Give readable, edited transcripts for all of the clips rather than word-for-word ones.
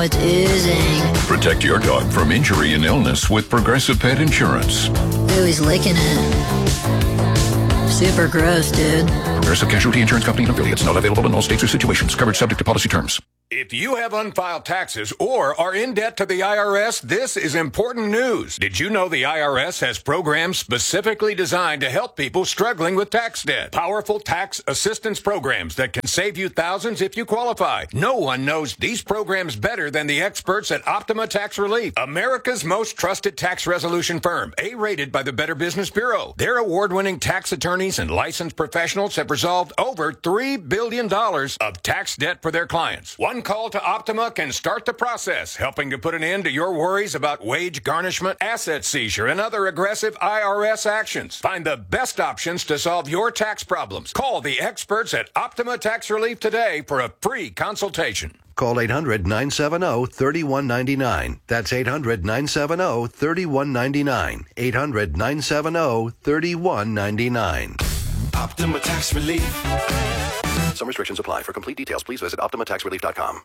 What ising? Protect your dog from injury and illness with Progressive Pet Insurance. Ooh, he's licking it. Super gross, dude. Progressive Casualty Insurance Company and affiliates. Not available in all states or situations. Covered subject to policy terms. If you have unfiled taxes or are in debt to the IRS, this is important news. Did you know the IRS has programs specifically designed to help people struggling with tax debt? Powerful tax assistance programs that can save you thousands if you qualify. No one knows these programs better than the experts at Optima Tax Relief, America's most trusted tax resolution firm, A-rated by the Better Business Bureau. Their award-winning tax attorneys and licensed professionals have resolved over $3 billion of tax debt for their clients. One call to Optima can start the process, helping to put an end to your worries about wage garnishment, asset seizure, and other aggressive IRS actions. Find the best options to solve your tax problems. Call the experts at Optima Tax Relief today for a free consultation. Call 800-970-3199. That's 800-970-3199. 800-970-3199. Optima Tax Relief. Some restrictions apply. For complete details, please visit OptimaTaxRelief.com.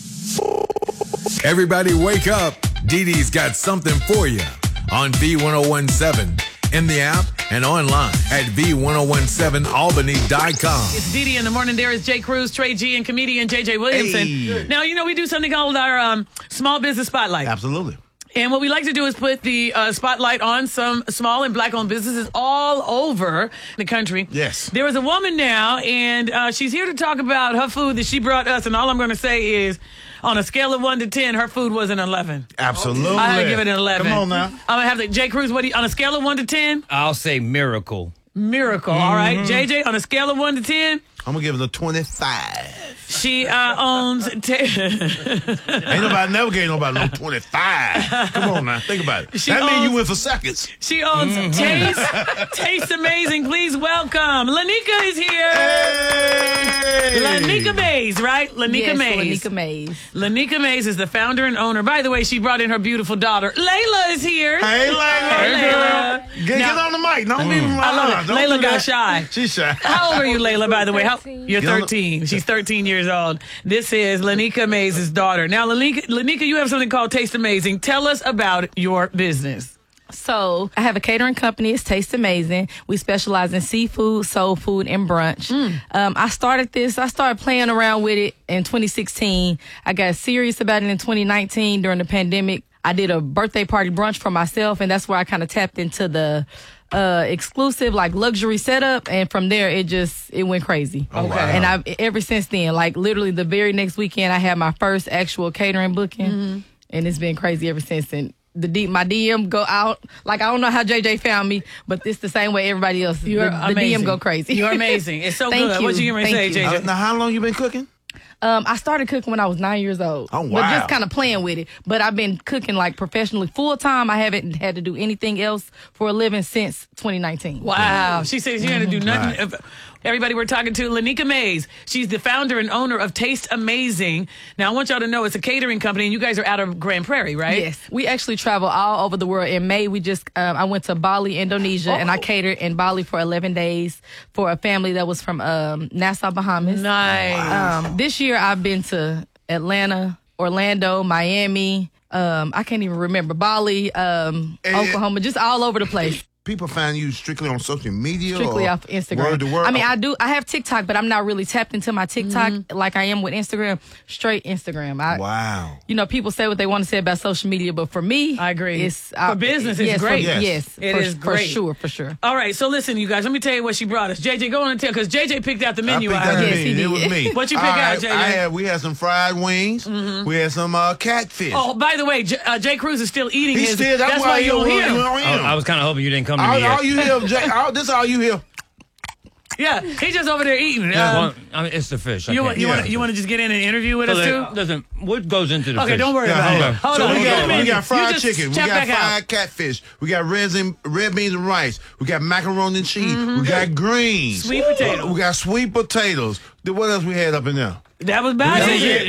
Everybody wake up. Dee Dee's got something for you on V1017, in the app and online at V1017Albany.com. It's Dee Dee in the morning. There is Jay Cruz, Trey G, and comedian JJ Williamson. Hey. Now, we do something called our Small Business Spotlight. Absolutely. And what we like to do is put the spotlight on some small and black-owned businesses all over the country. Yes. There is a woman now, and she's here to talk about her food that she brought us. And all I'm going to say is, on a scale of 1 to 10, her food was an 11. Absolutely. I give it an 11. Come on now. I'm going to have to, Jay Cruz, on a scale of 1 to 10? I'll say miracle. Miracle, all right. JJ, on a scale of 1 to 10? I'm going to give it a 25. She owns... Ain't nobody never gave nobody no 25. Come on now, think about it. That means you went for seconds. She owns Taste Amazing. Please welcome. Lanika is here. Hey! Lanika Mays, right? Lanika Mays. Lanika Mays. Lanika Mays is the founder and owner. By the way, she brought in her beautiful daughter. Layla is here. Hey, Layla. Hey, Layla. Get on the mic. Don't leave him I love it. Layla got shy. She's shy. How old are you, Layla, by the way? You're Get on 13. She's 13 years old. This is Lanika Mays' daughter. Now, Lanika, you have something called Taste Amazing. Tell us about your business. So I have a catering company. It's Taste Amazing. We specialize in seafood, soul food, and brunch. I started playing around with it in 2016. I got serious about it in 2019 during the pandemic. I did a birthday party brunch for myself, and that's where I kind of tapped into the exclusive, like, luxury setup, and from there it went crazy. Oh, wow. And I've ever since then, like, literally the very next weekend, I had my first actual catering booking, and it's been crazy ever since. And my DM go out, like, I don't know how JJ found me, but it's the same way everybody else. You're the amazing. DM go crazy. You're amazing. It's so Thank good. you. What you going to say, Thank you. JJ? Now, how long you been cooking? I started cooking when I was 9 years old. Oh, wow. But just kind of playing with it. But I've been cooking, like, professionally full time. I haven't had to do anything else for a living since 2019. Wow. She says you had to do nothing. Right. Everybody we're talking to, Lanika Mays. She's the founder and owner of Taste Amazing. Now, I want y'all to know it's a catering company, and you guys are out of Grand Prairie, right? Yes. We actually travel all over the world. In May, I went to Bali, Indonesia, and I catered in Bali for 11 days for a family that was from Nassau, Bahamas. Nice. This year, I've been to Atlanta, Orlando, Miami. I can't even remember. Bali, Oklahoma, just all over the place. People find you strictly on social media? Strictly or off Instagram. Word to word? I mean, I have TikTok, but I'm not really tapped into my TikTok like I am with Instagram. Straight Instagram. Wow. People say what they want to say about social media, but for me, I agree. It's For business, it's great. Yes, It is great. For sure. All right, so listen, you guys, let me tell you what she brought us. JJ, go on and tell, because JJ picked out the menu. I picked out the Yes, menu. he It was did. me. What you pick out, JJ? We had some fried wings. We had some catfish. Oh, by the way, Jay Cruz is still eating He's his. still, that's why you don't hear him. I was kind of hoping you didn't come to me yet. All you hear, Jay, this is all you hear. Yeah, he's just over there eating. Well, I mean, it's the fish. You want to just get in and interview with us too? Listen, what goes into the fish? Okay, don't worry about it. Hold So on. we got fried You just chicken. We check got back out. fried catfish. We got red beans and rice. We got macaroni and cheese. We got greens. Sweet potato. We got sweet potatoes. What else we had up in there? That was bad.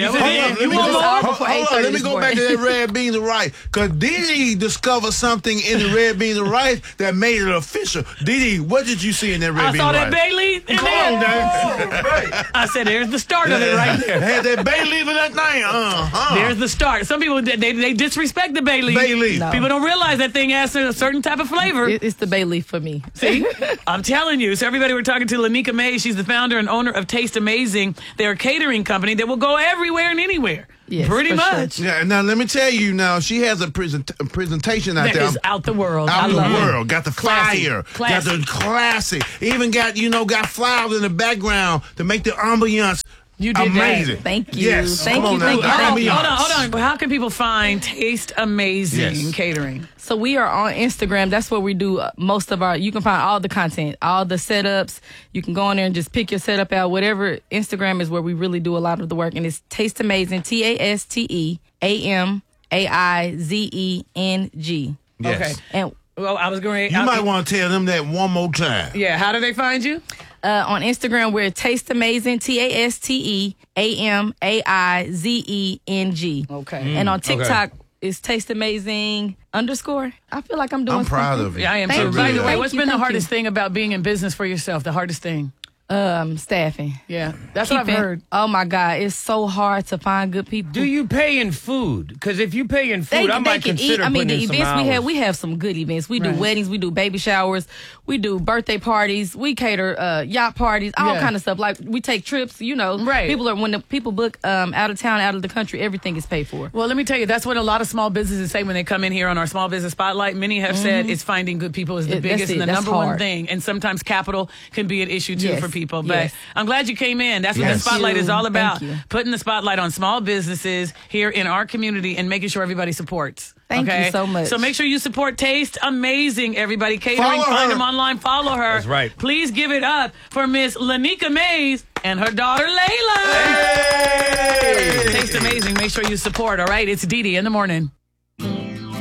Hold on. Let me go back to that red beans and rice. Because Didi discovered something in the red beans and rice that made it official. Didi, what did you see in that red beans and rice? I saw that bay leaf in there. I said, there's the start of it right there. Had that bay leaf in that thing. There's the start. Some people, they disrespect the bay leaf. Bay leaf. No. People don't realize that thing has a certain type of flavor. It's the bay leaf for me. See? I'm telling you. So everybody, we're talking to Lanika Mays. She's the founder and owner of Taste Amazing. They're a catering company that will go everywhere and anywhere. Yes, pretty much. Sure. Yeah, now let me tell you now, she has a presentation out That there. is out the world. Out the love world. it. Got the Classy. fire. Classy. Got the classy. Even got, got flowers in the background to make the ambiance You did amazing. that. Thank you. Yes. Thank Come you. on now. Thank you. Hold on. How can people find Taste Amazing Catering? So we are on Instagram. That's where we do most of our, you can find all the content, all the setups. You can go on there and just pick your setup out. Whatever, Instagram is where we really do a lot of the work. And it's Taste Amazing, TasteAmazing. Yes. Okay. And Well, I was going to... You might want to tell them that one more time. Yeah, how do they find you? on Instagram, we're Taste Amazing, TasteAmazing. Okay. And on TikTok, it's Taste Amazing _ I feel like I'm doing I'm proud something. of you. Yeah, I am Thank too. you. By the way, Thank what's you, been the thank hardest you. thing about being in business for yourself? The hardest thing? Staffing. Yeah, that's what I've heard. Oh my God, it's so hard to find good people. Do you pay in food? Because if you pay in food, I might consider I mean, putting the in some events hours. we have some good events. We do Right. weddings, we do baby showers, we do birthday parties, we cater yacht parties, all Yeah. kind of stuff. Like we take trips. Right. When the people book out of town, out of the country, everything is paid for. Well, let me tell you, that's what a lot of small businesses say when they come in here on our Small Business Spotlight. Many have said it's finding good people is the That's biggest and the that's number one hard. thing. And sometimes capital can be an issue too Yes. for people. But Yes. I'm glad you came in. That's what the Thank Spotlight you. is all about. Thank you. Putting the spotlight on small businesses here in our community and making sure everybody supports. Thank you okay? so much. So make sure you support Taste Amazing, everybody. Catering, Follow find her. them online, follow her. That's right. Please give it up for Miss Lanika Mays and her daughter Layla. Hey! Taste Amazing. Make sure you support, all right? It's Dee Dee in the morning.